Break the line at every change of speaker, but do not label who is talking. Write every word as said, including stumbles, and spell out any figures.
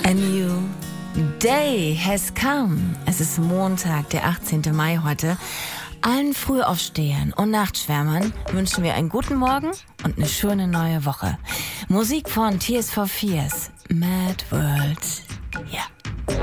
A new day has come. Es ist Montag, der achtzehnten Mai heute. Allen Frühaufstehern und Nachtschwärmern wünschen wir einen guten Morgen und eine schöne neue Woche. Musik von Tears for Fears, Mad World. Ja.